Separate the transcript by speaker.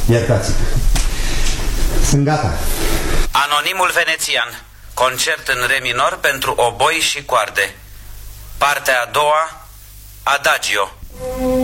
Speaker 1: Iertați. Sunt gata.
Speaker 2: Anonimul venețian. Concert în re minor pentru oboi și coarde. Partea a doua, Adagio.